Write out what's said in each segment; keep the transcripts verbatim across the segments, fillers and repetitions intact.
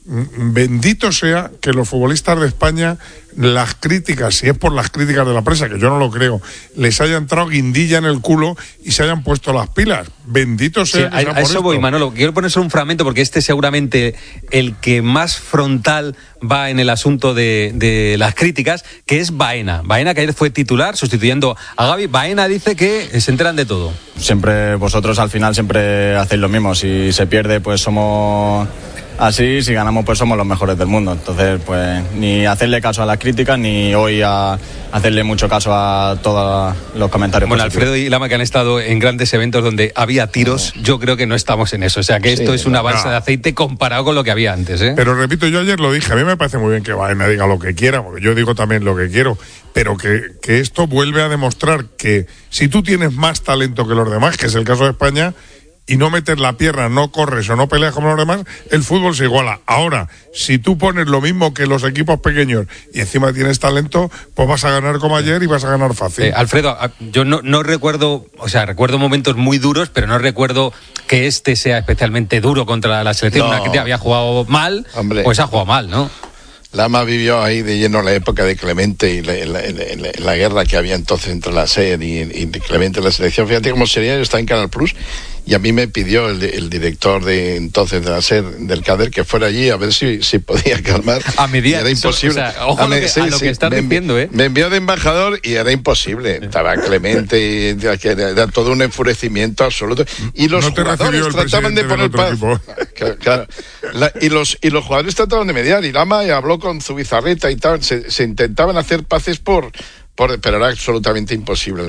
bendito sea que los futbolistas de España, las críticas, si es por las críticas de la prensa, que yo no lo creo, les haya entrado guindilla en el culo y se hayan puesto las pilas. Bendito sea. Sí, a, a eso voy, Manolo. Quiero poner solo un fragmento porque este es seguramente el que más frontal va en el asunto de, de las críticas, que es Baena. Baena, que ayer fue titular sustituyendo a Gavi. Baena dice que se enteran de todo. Siempre, vosotros al final siempre hacéis lo mismo. Si se pierde, pues somos así, si ganamos, pues somos los mejores del mundo. Entonces, pues ni hacerle caso a las críticas, ni hoy a hacerle mucho caso a todos los comentarios Bueno, positivos. Alfredo y Lama, que han estado en grandes eventos donde había tiros, yo creo que no estamos en eso. O sea, que esto sí, es una balsa no. de aceite comparado con lo que había antes, ¿eh? Pero repito, yo ayer lo dije, a mí me parece muy bien que Baena diga lo que quiera, porque yo digo también lo que quiero, pero que, que esto vuelve a demostrar que si tú tienes más talento que los demás, que es el caso de España, y no metes la pierna, no corres o no peleas como los demás, el fútbol se iguala. Ahora, si tú pones lo mismo que los equipos pequeños y encima tienes talento, pues vas a ganar como ayer y vas a ganar fácil. Eh, Alfredo, yo no, no recuerdo, o sea, recuerdo momentos muy duros, pero no recuerdo que este sea especialmente duro contra la selección. No. Una que había jugado mal, Hombre. pues ha jugado mal, ¿no? Lama vivió ahí de lleno la época de Clemente y la, la, la, la guerra que había entonces entre la S E R y, y Clemente y la selección. Fíjate cómo sería, yo estaba en Canal Plus y a mí me pidió el, el director de entonces de la S E R, del CADER, que fuera allí a ver si, si podía calmar. A medida, era imposible. O sea, ojo a, me, lo que, sí, a lo sí, que estás me, diciendo, ¿eh? Me envió de embajador y era imposible. Estaba Clemente y era, era todo un enfurecimiento absoluto. Y los no jugadores trataban de poner paz. Claro, claro. La, y, los, y los jugadores trataban de mediar. Y Lama habló con Zubizarreta y tal. Se, se intentaban hacer paces por... Por, pero era absolutamente imposible.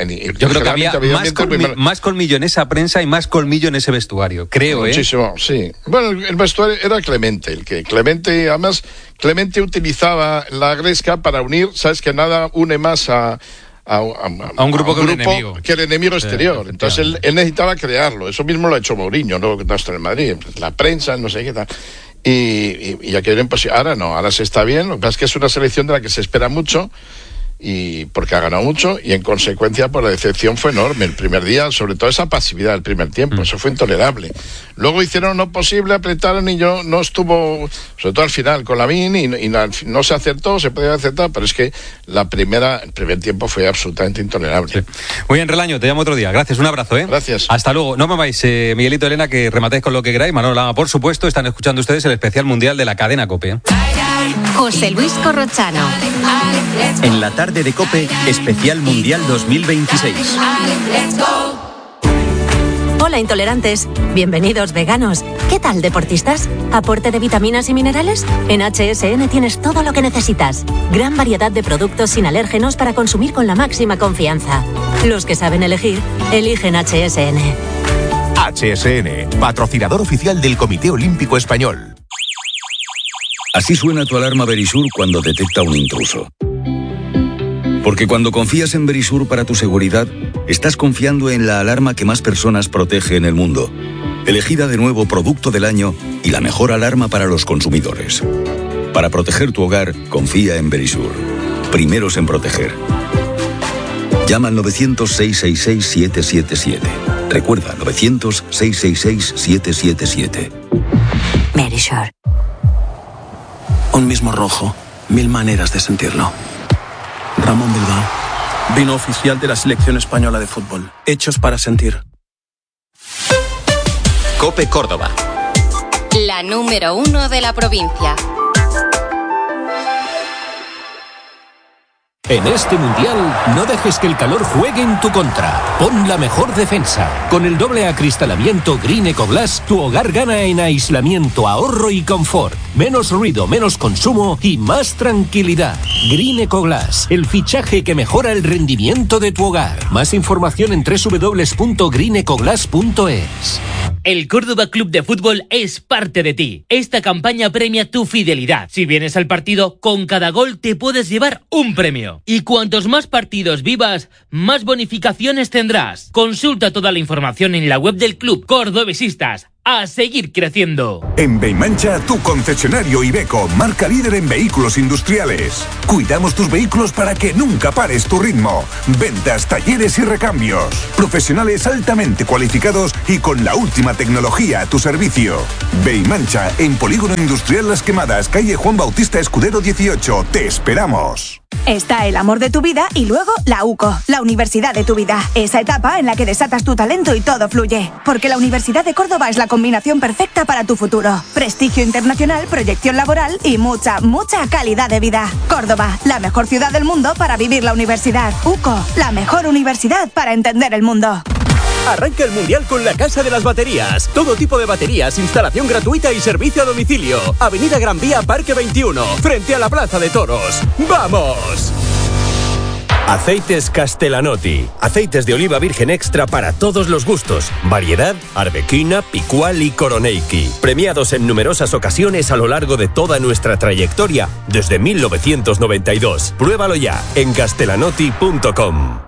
Yo creo que había más, colmi- más colmillo en esa prensa y más colmillo en ese vestuario, creo, Muchísimo, ¿eh? sí. Bueno, el, el vestuario era Clemente, el que Clemente, además, Clemente utilizaba la gresca para unir, sabes que nada une más a... A, a, a, a un grupo, a un que, grupo el enemigo. que el enemigo exterior. Sí, entonces él, él necesitaba crearlo. Eso mismo lo ha hecho Mourinho, ¿no? Hasta en Madrid, la prensa, no sé qué tal. Y, y, y aquello era imposible. Ahora no, ahora se está bien. Lo que pasa es que es una selección de la que se espera mucho. Y porque ha ganado mucho y en consecuencia pues la decepción fue enorme el primer día, sobre todo esa pasividad del primer tiempo, mm. eso fue intolerable. Luego hicieron lo posible, apretaron y yo no estuvo, sobre todo al final con Lavín y, y no, no se acertó, se podía acertar, pero es que la primera, el primer tiempo fue absolutamente intolerable. Sí. Muy bien, Relaño, te llamo otro día. Gracias, un abrazo, ¿eh? Gracias. Hasta luego. No me vais, eh, Miguelito, Elena, que rematéis con lo que queráis. Manolo Lama, por supuesto, están escuchando ustedes el especial mundial de la cadena COPE, ¿eh? José Luis Corrochano. En la tarde de COPE, especial mundial dos mil veintiséis. Hola, intolerantes. Bienvenidos, veganos. ¿Qué tal, deportistas? ¿Aporte de vitaminas y minerales? En H S N tienes todo lo que necesitas. Gran variedad de productos sin alérgenos para consumir con la máxima confianza. Los que saben elegir, eligen H S N. H S N, patrocinador oficial del Comité Olímpico Español. Así suena tu alarma Verisur cuando detecta un intruso. Porque cuando confías en Verisur para tu seguridad, estás confiando en la alarma que más personas protege en el mundo. Elegida de nuevo Producto del Año y la mejor alarma para los consumidores. Para proteger tu hogar, confía en Verisur. Primeros en proteger. Llama al novecientos, seiscientos sesenta y seis, siete siete siete. Recuerda, novecientos, seiscientos sesenta y seis, siete siete siete. Verisur. Un mismo rojo, mil maneras de sentirlo. Ramón Bilbao, vino oficial de la selección española de fútbol. Hechos para sentir. COPE Córdoba. La número uno de la provincia. En este Mundial, no dejes que el calor juegue en tu contra. Pon la mejor defensa. Con el doble acristalamiento Green Ecoglass, tu hogar gana en aislamiento, ahorro y confort. Menos ruido, menos consumo y más tranquilidad. Green Ecoglass, el fichaje que mejora el rendimiento de tu hogar. Más información en doble u doble u doble u punto green ecoglass punto es. El Córdoba Club de Fútbol es parte de ti. Esta campaña premia tu fidelidad. Si vienes al partido, con cada gol te puedes llevar un premio. Y cuantos más partidos vivas, más bonificaciones tendrás. Consulta toda la información en la web del club Cordobesistas. a seguir creciendo. En Beimancha, tu concesionario Iveco, marca líder en vehículos industriales. Cuidamos tus vehículos para que nunca pares tu ritmo. Ventas, talleres y recambios. Profesionales altamente cualificados y con la última tecnología a tu servicio. Beimancha, en Polígono Industrial Las Quemadas, calle Juan Bautista Escudero dieciocho. Te esperamos. Está el amor de tu vida y luego la U C O, la universidad de tu vida. Esa etapa en la que desatas tu talento y todo fluye. Porque la Universidad de Córdoba es la combinación perfecta para tu futuro. Prestigio internacional, proyección laboral y mucha, mucha calidad de vida. Córdoba, la mejor ciudad del mundo para vivir la universidad. U C O, la mejor universidad para entender el mundo. Arranca el Mundial con la Casa de las Baterías. Todo tipo de baterías, instalación gratuita y servicio a domicilio. Avenida Gran Vía, Parque veintiuno, frente a la Plaza de Toros. ¡Vamos! Aceites Castellanotti. Aceites de oliva virgen extra para todos los gustos. Variedad, arbequina, picual y coroneiki. Premiados en numerosas ocasiones a lo largo de toda nuestra trayectoria desde mil novecientos noventa y dos. Pruébalo ya en castellanotti punto com.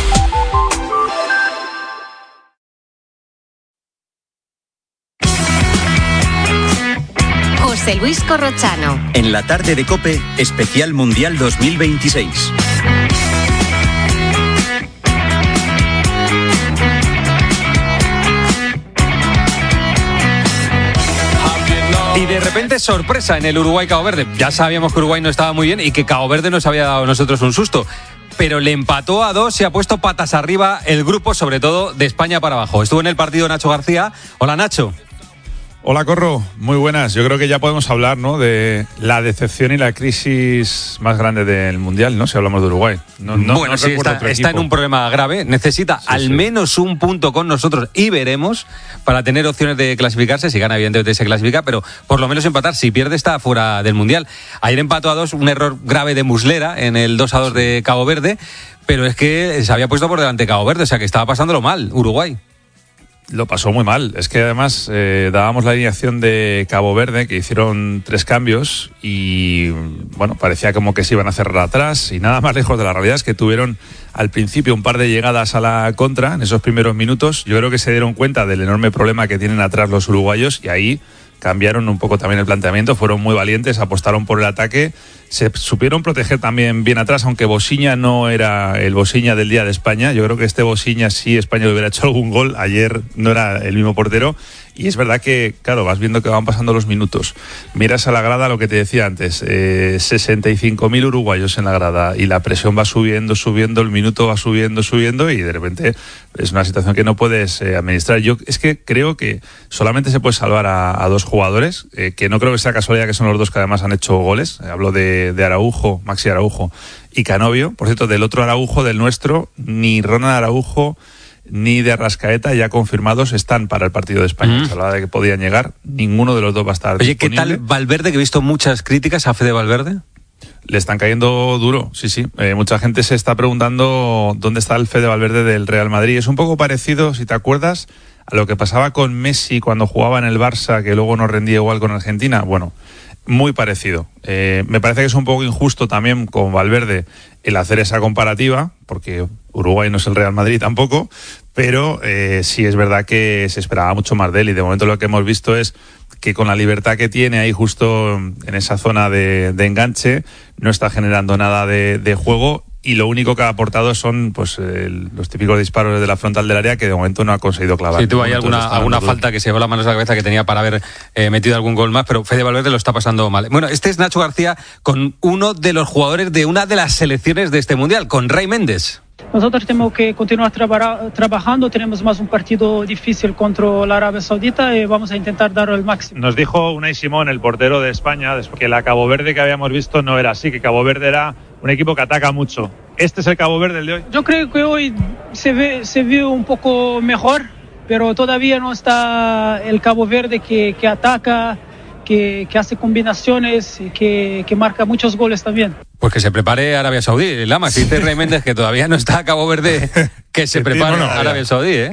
José Luis Corrochano. En la tarde de COPE, especial Mundial dos mil veintiséis. Y de repente sorpresa en el Uruguay-Cabo Verde. Ya sabíamos que Uruguay no estaba muy bien y que Cabo Verde nos había dado a nosotros un susto. Pero le empató a dos y ha puesto patas arriba el grupo, sobre todo de España para abajo. Estuvo en el partido Nacho García. Hola, Nacho. Hola, Corro, muy buenas. Yo creo que ya podemos hablar, ¿no?, de la decepción y la crisis más grande del Mundial, ¿no?, si hablamos de Uruguay. No, no, bueno, no sí, está, está en un problema grave. Necesita sí, al sí. menos un punto con nosotros y veremos para tener opciones de clasificarse. Si gana, evidentemente se clasifica, pero por lo menos empatar. Si pierde, está fuera del Mundial. Ayer empató a dos, un error grave de Muslera en el dos a dos de Cabo Verde, pero es que se había puesto por delante Cabo Verde, o sea que estaba pasándolo mal Uruguay. Lo pasó muy mal. Es que además eh, dábamos la alineación de Cabo Verde, que hicieron tres cambios y bueno, parecía como que se iban a cerrar atrás y nada más lejos de la realidad es que tuvieron al principio un par de llegadas a la contra en esos primeros minutos. Yo creo que se dieron cuenta del enorme problema que tienen atrás los uruguayos y ahí cambiaron un poco también el planteamiento, fueron muy valientes, apostaron por el ataque, se supieron proteger también bien atrás, aunque Bosiña no era el Bosiña del día de España. Yo creo que este Bosiña, si España le hubiera hecho algún gol, ayer no era el mismo portero. Y es verdad que, claro, vas viendo que van pasando los minutos. Miras a la grada, lo que te decía antes, eh, sesenta y cinco mil uruguayos en la grada y la presión va subiendo, subiendo, el minuto va subiendo, subiendo y de repente es una situación que no puedes eh, administrar. Yo es que creo que solamente se puede salvar a, a dos jugadores, eh, que no creo que sea casualidad que son los dos que además han hecho goles. Eh, hablo de, de Araujo, Maxi Araujo y Canovio. Por cierto, del otro Araujo, del nuestro, ni Ronald Araujo ni de Arrascaeta ya confirmados están para el partido de España. Mm. Se hablaba de que podían llegar, ninguno de los dos va a estar Oye, disponible. ¿qué tal Valverde, que he visto muchas críticas a Fede Valverde? Le están cayendo duro, sí, sí. Eh, mucha gente se está preguntando dónde está el Fede Valverde del Real Madrid. Es un poco parecido, si te acuerdas, a lo que pasaba con Messi cuando jugaba en el Barça, que luego no rendía igual con Argentina. Bueno, muy parecido. Eh, me parece que es un poco injusto también con Valverde el hacer esa comparativa, porque Uruguay no es el Real Madrid tampoco, pero eh, sí es verdad que se esperaba mucho más de él y de momento lo que hemos visto es que con la libertad que tiene ahí justo en esa zona de, de enganche no está generando nada de, de juego y lo único que ha aportado son pues eh, los típicos disparos desde la frontal del área que de momento no ha conseguido clavar. Sí, tuvo ahí alguna, alguna falta que se llevó las manos a la cabeza que tenía para haber eh, metido algún gol más, pero Fede Valverde lo está pasando mal. Bueno, este es Nacho García con uno de los jugadores de una de las selecciones de este Mundial, con Ray Méndez. Nosotros tenemos que continuar traba- trabajando, tenemos más un partido difícil contra la Arabia Saudita y vamos a intentar dar el máximo. Nos dijo Unai Simón, el portero de España, que la Cabo Verde que habíamos visto no era así, que Cabo Verde era un equipo que ataca mucho. ¿Este es el Cabo Verde el de hoy? Yo creo que hoy se ve, se ve un poco mejor, pero todavía no está el Cabo Verde que, que ataca, que, que hace combinaciones, que, que marca muchos goles también. Pues que se prepare Arabia Saudí, Lama, si dice Rey Méndez que todavía no está Cabo Verde, que se prepare sí, bueno, Arabia Saudí, ¿eh?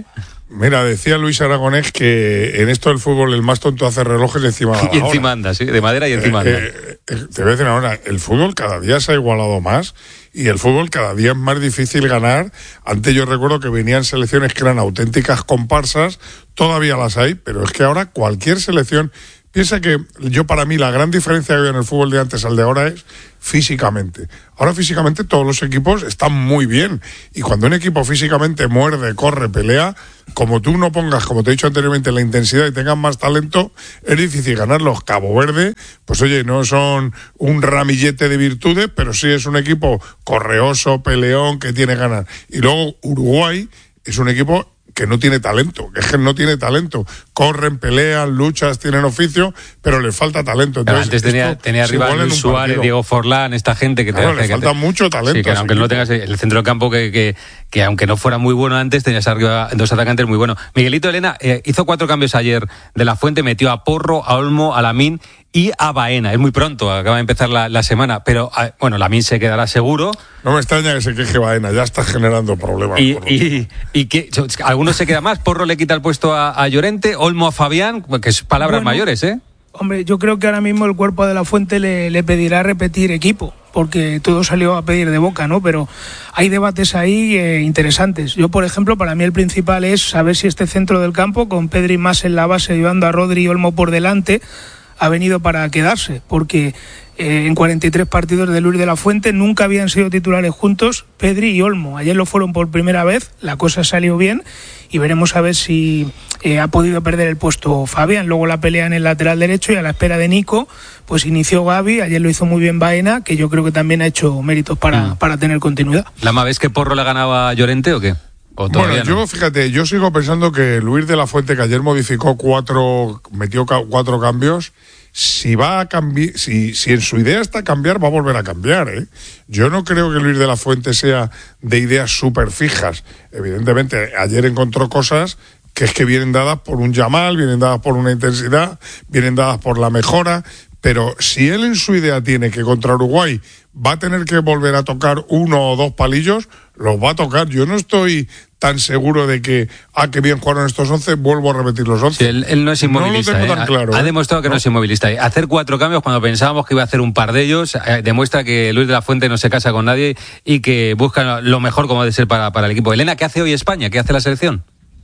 Mira, decía Luis Aragonés que en esto del fútbol el más tonto hace relojes y encima y encima anda, sí, de madera y encima anda. Eh, eh, te voy a decir ahora, el fútbol cada día se ha igualado más y el fútbol cada día es más difícil ganar. Antes yo recuerdo que venían selecciones que eran auténticas comparsas, todavía las hay, pero es que ahora cualquier selección... Piensa que yo, para mí, la gran diferencia que veo en el fútbol de antes al de ahora es físicamente. Ahora físicamente todos los equipos están muy bien. Y cuando un equipo físicamente muerde, corre, pelea, como tú no pongas, como te he dicho anteriormente, la intensidad y tengas más talento, es difícil ganarlos. Cabo Verde, pues oye, no son un ramillete de virtudes, pero sí es un equipo correoso, peleón, que tiene ganas. Y luego Uruguay es un equipo que no tiene talento, que es que no tiene talento. Corren, pelean, luchas, tienen oficio, pero les falta talento. Entonces, antes tenía, tenía arriba Luis Suárez, Diego Forlán, esta gente que claro, te le falta te, mucho talento. Sí, que aunque no tengas el centro del campo que, que, que aunque no fuera muy bueno antes, tenías arriba dos atacantes muy buenos. Miguelito Elena eh, hizo cuatro cambios ayer de la Fuente, metió a Porro, a Olmo, a Lamín y a Baena. Es muy pronto, acaba de empezar la, la semana, pero bueno, Lamín se quedará seguro. No me extraña que se queje Baena, ya está generando problemas. Y, y, y que algunos se queda más. Porro le quita el puesto a, a Llorente, Olmo a Fabián, que es palabras bueno, mayores, ¿eh? Hombre, yo creo que ahora mismo el cuerpo de la Fuente le, le pedirá repetir equipo, porque todo salió a pedir de boca, ¿no? Pero hay debates ahí eh, interesantes. Yo, por ejemplo, para mí el principal es saber si este centro del campo, con Pedri más en la base, llevando a Rodri y Olmo por delante, ha venido para quedarse, porque eh, en cuarenta y tres partidos de Luis de la Fuente nunca habían sido titulares juntos Pedri y Olmo. Ayer lo fueron por primera vez, la cosa salió bien y veremos a ver si eh, ha podido perder el puesto Fabián. Luego la pelea en el lateral derecho y a la espera de Nico, pues inició Gavi, ayer lo hizo muy bien Baena, que yo creo que también ha hecho méritos para, mm. para tener continuidad. ¿Lama, ves que Porro le ganaba a Llorente o qué? Bueno, yo no? fíjate, yo sigo pensando que Luis de la Fuente, que ayer modificó cuatro, metió cuatro cambios, si va a cambiar, si, si en su idea está cambiar, va a volver a cambiar, ¿eh? Yo no creo que Luis de la Fuente sea de ideas súper fijas. Evidentemente, ayer encontró cosas que es que vienen dadas por un Yamal, vienen dadas por una intensidad, vienen dadas por la mejora, pero si él en su idea tiene que contra Uruguay va a tener que volver a tocar uno o dos palillos, los va a tocar. Yo no estoy tan seguro de que, ah, que bien jugaron estos once, vuelvo a repetir los once. Sí, él, él no es inmovilista. No lo tengo ¿eh? tan claro. Ha, ¿eh? ha demostrado que no. no es inmovilista. Hacer cuatro cambios cuando pensábamos que iba a hacer un par de ellos, eh, demuestra que Luis de la Fuente no se casa con nadie y que busca lo mejor como debe ser para, para el equipo. Elena, ¿qué hace hoy España? ¿Qué hace la selección?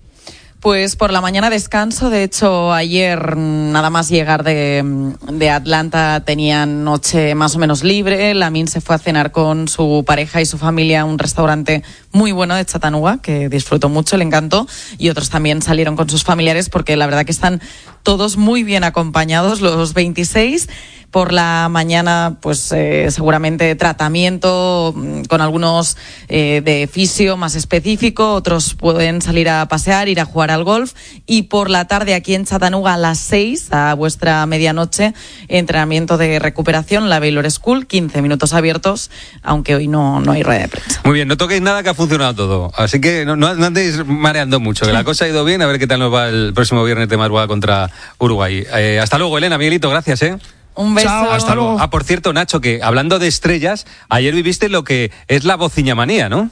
Pues por la mañana descanso. De hecho, ayer nada más llegar de, de Atlanta tenían noche más o menos libre. Lamín se fue a cenar con su pareja y su familia a un restaurante muy bueno de Chattanooga, que disfrutó mucho, le encantó. Y otros también salieron con sus familiares porque la verdad que están todos muy bien acompañados, los veintiséis. Por la mañana, pues eh, seguramente tratamiento con algunos eh, de fisio más específico, otros pueden salir a pasear, ir a jugar al golf, y por la tarde aquí en Chattanooga a las seis, a vuestra medianoche, entrenamiento de recuperación, la Baylor School, quince minutos abiertos, aunque hoy no, no hay rueda de prensa. Muy bien, no toquéis nada, que ha funcionado todo, así que no, no, no andéis mareando mucho, que la cosa ha ido bien, a ver qué tal nos va el próximo viernes de madrugada contra Uruguay. Eh, hasta luego, Elena, Miguelito, gracias, ¿eh? Un beso. Chao, hasta luego. Ah, por cierto, Nacho, que hablando de estrellas, ayer viviste lo que es la bociñamanía, ¿no?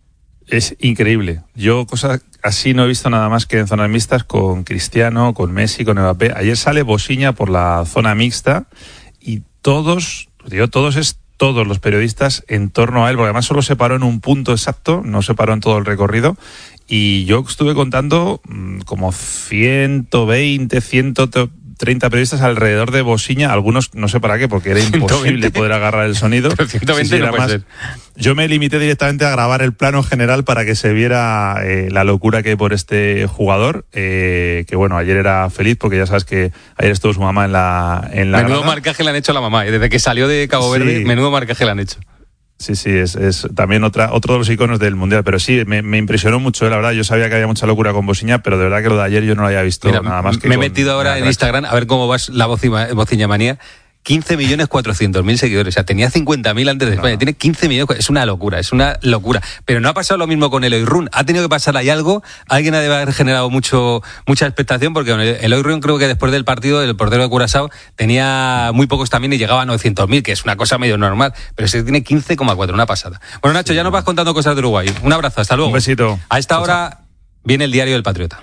Es increíble. Yo cosas así no he visto nada más que en zonas mixtas con Cristiano, con Messi, con Mbappé. Ayer sale Bociña por la zona mixta y todos, digo, todos es todos los periodistas en torno a él, porque además solo se paró en un punto exacto, no se paró en todo el recorrido. Y yo estuve contando mmm, como ciento veinte, ciento treinta periodistas alrededor de Bociña, algunos no sé para qué, porque era imposible ciento veinte poder agarrar el sonido. Pero ciento veinte sí, sí, no puede más, ser. Yo me limité directamente a grabar el plano general para que se viera eh, la locura que hay por este jugador, eh, que bueno, ayer era feliz porque ya sabes que ayer estuvo su mamá en la en la Menudo grada. Marcaje le han hecho a la mamá, ¿eh? Desde que salió de Cabo Verde, sí. Menudo marcaje le han hecho. Sí, sí, es, es también otra, otro de los iconos del Mundial, pero sí, me, me impresionó mucho, la verdad. Yo sabía que había mucha locura con Bociña, pero de verdad que lo de ayer yo no lo había visto. Mira, nada más que me he con, metido ahora en Instagram a ver cómo va la bociñamanía. quince millones cuatrocientos mil seguidores, o sea, tenía cincuenta mil antes de España, no. Tiene quince millones, es una locura, es una locura. Pero no ha pasado lo mismo con Eloy Run, ha tenido que pasar ahí algo, alguien ha de haber generado mucho mucha expectación, porque Eloy Run creo que después del partido, el portero de Curazao tenía muy pocos también y llegaba a novecientos mil, que es una cosa medio normal, pero se tiene quince coma cuatro, una pasada. Bueno, Nacho, ya nos vas contando cosas de Uruguay. Un abrazo, hasta luego. Un besito. A esta hora... viene el diario del Patriota.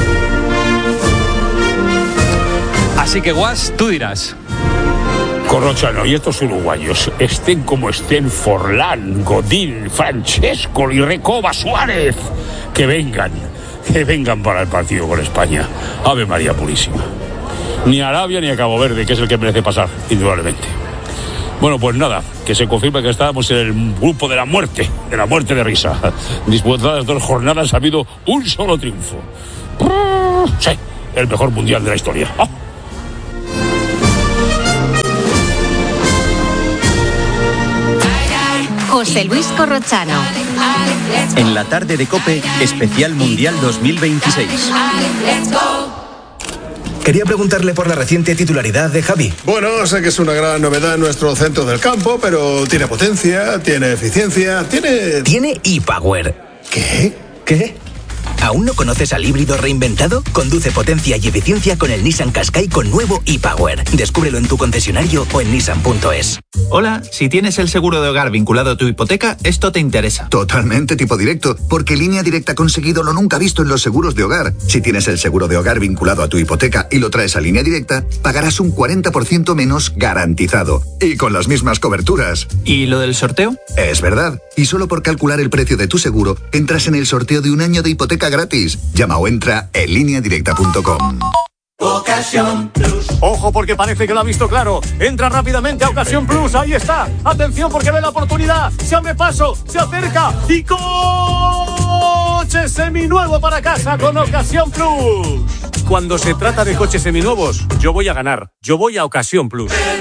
Así que, Guas, tú dirás. Corrochano, y estos uruguayos, estén como estén Forlán, Godín, Francesco y Recoba, Suárez, que vengan, que vengan para el partido con España. Ave María Purísima. Ni Arabia ni a Cabo Verde, que es el que merece pasar, indudablemente. Bueno, pues nada, que se confirma que estábamos en el grupo de la muerte, de la muerte de risa. Disputadas dos jornadas, ha habido un solo triunfo. Sí, el mejor mundial de la historia. ¡Oh! José Luis Corrochano. En la tarde de COPE, especial Mundial dos mil veintiséis. Quería preguntarle por la reciente titularidad de Javi. Bueno, sé que es una gran novedad en nuestro centro del campo, pero tiene potencia, tiene eficiencia, tiene... Tiene ePower. ¿Qué? ¿Qué? ¿Aún no conoces al híbrido reinventado? Conduce potencia y eficiencia con el Nissan Qashqai con nuevo ePower. Descúbrelo en tu concesionario o en nissan punto es. Hola, si tienes el seguro de hogar vinculado a tu hipoteca, esto te interesa. Totalmente tipo directo, porque Línea Directa ha conseguido lo nunca visto en los seguros de hogar. Si tienes el seguro de hogar vinculado a tu hipoteca y lo traes a Línea Directa, pagarás un cuarenta por ciento menos garantizado. Y con las mismas coberturas. ¿Y lo del sorteo? Es verdad. Y solo por calcular el precio de tu seguro, entras en el sorteo de un año de hipoteca gratis. Llama o entra en línea directa punto com. Ocasión Plus. Ojo, porque parece que lo ha visto claro. Entra rápidamente a Ocasión Plus. Ahí está. Atención, porque ve la oportunidad. Se abre paso, se acerca y coche seminuevo para casa con Ocasión Plus. Cuando se trata de coches seminuevos, yo voy a ganar. Yo voy a Ocasión Plus.